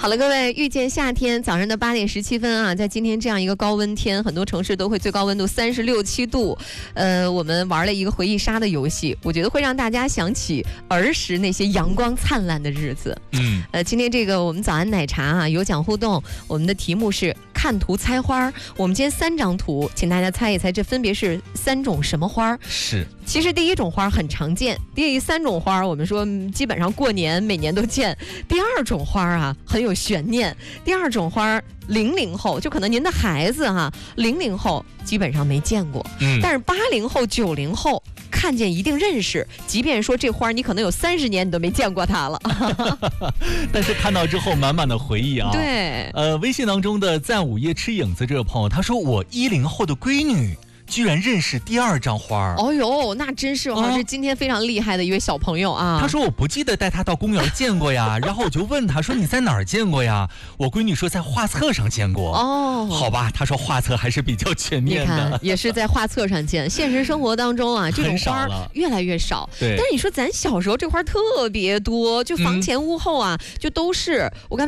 好了，各位，遇见夏天，早上的8点17分啊，在今天这样一个高温天，很多城市都会最高温度36、7度。我们玩了一个回忆杀的游戏，我觉得会让大家想起儿时那些阳光灿烂的日子。今天这个我们早安奶茶啊有奖互动，我们的题目是看图猜花。我们今天3张图，请大家猜一猜，这分别是3种什么花？ 是。 其实第1种花很常见，第3种花我们说基本上过年每年都见。第2种花啊很有悬念，第2种花00后就可能您的孩子00后基本上没见过，但是80后90后看见一定认识，即便说这花你可能有30年你都没见过它了但是看到之后满满的回忆啊。 对， 微信当中的在午夜吃影子这位朋友，他说我10后的闺女居然认识第2张花。 哦呦，那真是是今天非常厉害的一位小朋友啊。 他说我不记得带他到公园见过呀，然后我就问他说你在哪儿见过呀？我闺女说在画册上见过。哦，好吧，他说画册还是比较全面的。 你看，也是在画册上见，现实生活当中啊，这种花越来越少。 对， 但是你说咱小时候这花特别多，就房前屋后啊，就都是我刚才